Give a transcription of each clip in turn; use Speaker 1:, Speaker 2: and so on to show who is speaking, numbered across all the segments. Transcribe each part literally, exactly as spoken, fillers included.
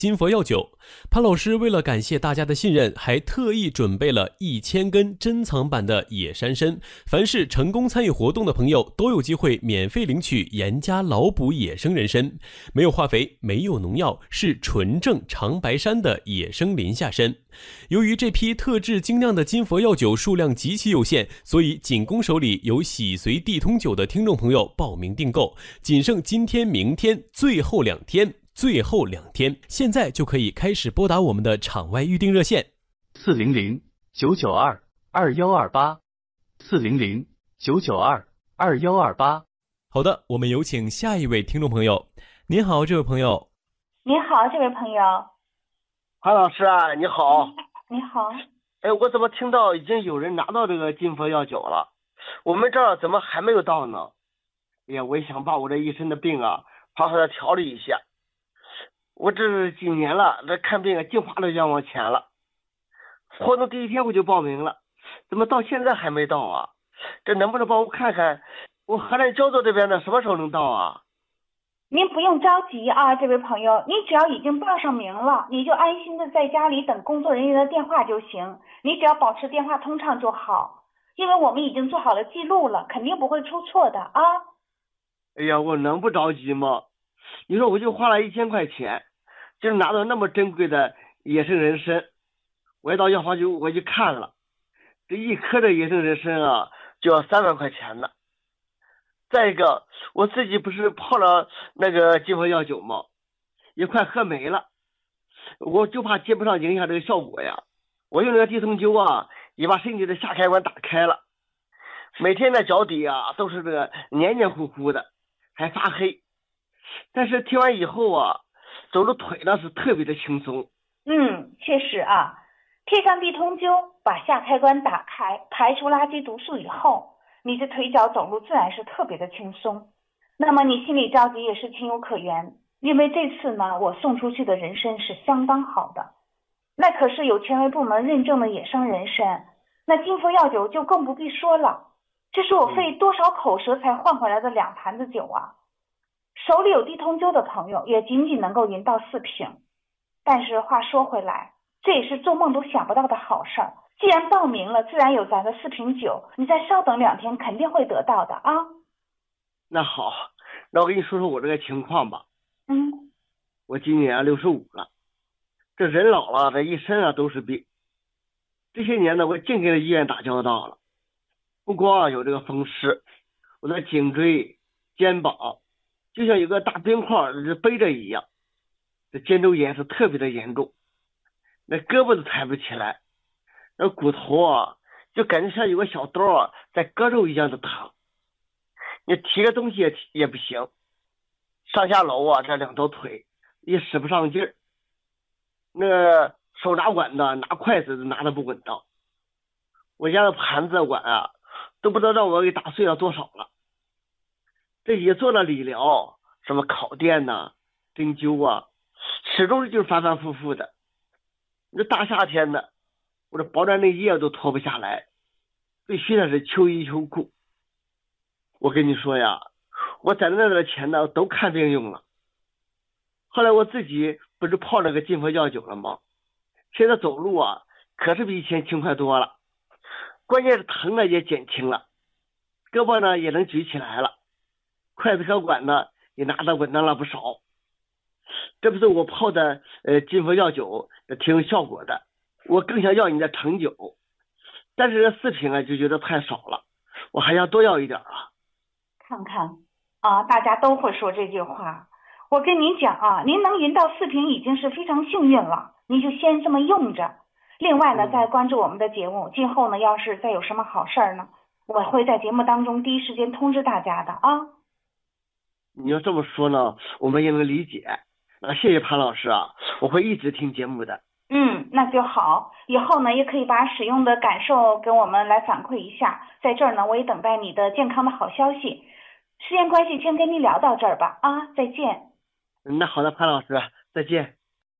Speaker 1: 金佛药酒。潘老师为了感谢大家的信任，还特意准备了一千根珍藏版的野山参。凡是成功参与活动的朋友，都有机会免费领取严家老补野生人参，没有化肥，没有农药，是纯正长白山的野生林下参。由于这批特制精酿的金佛药酒数量极其有限，所以仅供手里有喜随地通酒的听众朋友报名订购，仅剩今天、明天最后两天。最后两天，现在就可以开始拨打我们的场外预订热线
Speaker 2: 四零零九九二二幺二八四零零九九二二幺二八。
Speaker 1: 好的，我们有请下一位听众朋友。您好，这位朋友。
Speaker 3: 你好，这位朋友。
Speaker 4: 韩老师啊，你好。
Speaker 3: 你好。
Speaker 4: 哎，我怎么听到已经有人拿到这个金佛药酒了？我们这儿怎么还没有到呢？哎呀，我也想把我这一身的病啊，好好的调理一下。我这是几年了，这看病啊，净花了冤枉钱了。活动第一天我就报名了，怎么到现在还没到啊？这能不能帮我看看，我河南焦作这边的什么时候能到啊？
Speaker 3: 您不用着急啊，这位朋友，你只要已经报上名了，你就安心的在家里等工作人员的电话就行。你只要保持电话通畅就好，因为我们已经做好了记录了，肯定不会出错的啊。
Speaker 4: 哎呀，我能不着急吗？你说我就花了一千块钱，就是拿到那么珍贵的野生人参，我也到药房去我去看了，这一颗的野生人参啊就要三万块钱呢。再一个，我自己不是泡了那个金佛药酒吗？也快喝没了，我就怕接不上影响这个效果呀。我用那个地通灸啊，也把身体的下开关打开了，每天的脚底啊都是这个黏黏糊糊的，还发黑。但是听完以后啊，走路腿呢是特别的轻松。
Speaker 3: 嗯，确实啊，贴上地通灸，把下开关打开，排除垃圾毒素以后，你的腿脚走路自然是特别的轻松。那么你心里着急也是情有可原，因为这次呢，我送出去的人参是相当好的，那可是有权威部门认证的野生人参，那金佛药酒就更不必说了，这是我费多少口舌才换回来的两坛子酒啊！手里有地通灸的朋友也仅仅能够匀到四瓶，但是话说回来，这也是做梦都想不到的好事儿。既然报名了，自然有咱的四瓶酒，你再稍等两天肯定会得到的啊。
Speaker 4: 那好，那我跟你说说我这个情况吧。
Speaker 3: 嗯，
Speaker 4: 我今年六十五了，这人老了，这一身啊都是病。这些年呢，我净跟医院打交道了，不光有这个风湿，我的颈椎、肩膀就像有个大冰块背着一样，这肩周炎是特别的严重，那胳膊都抬不起来，那骨头啊就感觉像有个小刀啊在割肉一样的疼，你提个东西也也不行，上下楼啊这两条腿也使不上劲儿，那个手拿碗的拿筷子都拿得不稳当，我家的盘子碗啊都不知道让我给打碎了多少了。这也做了理疗，什么烤电呐、啊、针灸啊，始终就是反反复复的。这大夏天的，我这保暖内衣啊都脱不下来，必须得是秋衣秋裤。我跟你说呀，我攒的那点钱呢都看病用了。后来我自己不是泡那个金佛药酒了吗？现在走路啊可是比以前轻快多了，关键是疼呢也减轻了，胳膊呢也能举起来了，筷子和碗呢也拿得稳当了不少。这不是我泡的呃金佛药酒挺有效果的，我更想要你的成酒，但是这四瓶啊就觉得太少了，我还要多要一点啊。
Speaker 3: 看看啊，大家都会说这句话。我跟您讲啊，您能匀到四瓶已经是非常幸运了，您就先这么用着。另外呢，再关注我们的节目，今后呢要是再有什么好事儿呢，我会在节目当中第一时间通知大家的啊。
Speaker 4: 你要这么说呢，我们也能理解。啊，谢谢潘老师啊，我会一直听节目的。
Speaker 3: 嗯，那就好。以后呢，也可以把使用的感受跟我们来反馈一下。在这儿呢，我也等待你的健康的好消息。时间关系，先跟您聊到这儿吧。啊，再见。
Speaker 4: 那好的，潘老师，再见。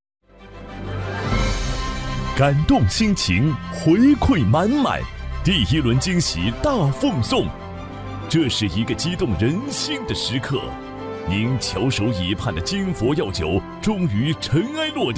Speaker 5: 感动心情，回馈满满，第一轮惊喜大奉送，这是一个激动人心的时刻。您翘首以盼的金佛药酒终于尘埃落定。